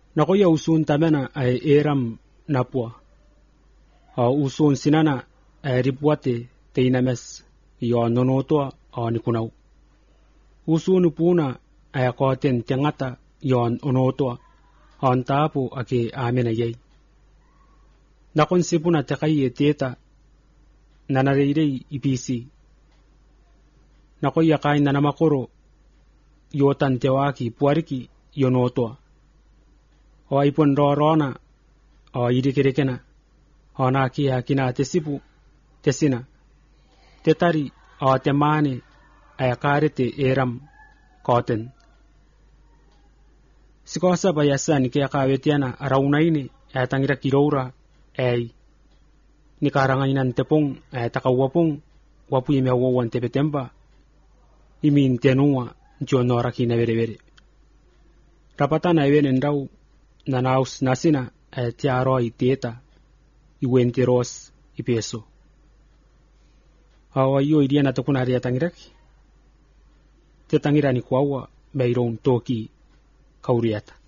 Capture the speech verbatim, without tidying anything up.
Nakoya usun tamena ay eram napua. A usun sinana ay ripuate teinames yo nonotoa o nikunaw. Usun puna ay akoten tengata yon onotoa on tapo ake amena yay. Nakon sipuna tekaye teta nanareirei ipisi. Nakoya kain nanamakoro yotan tewaki puariki yonotoa. O ipon rorona o irikirekena o na ki hakina tesipu tesina tetari o temane ayakarete eram koten sikosa bayasan ke akawetiana araunaini ayatangira kiroura ay nikarangainan tepong ayatakawapong wapu ime wawan tepetemba imin tenua jonora kinavere rapatana evenen dau nanaus nasina ayatiaro iteta iwenteros ipeso awa yo idiana tokunari atangiraki tetangirani kwawa bairon toki kauriata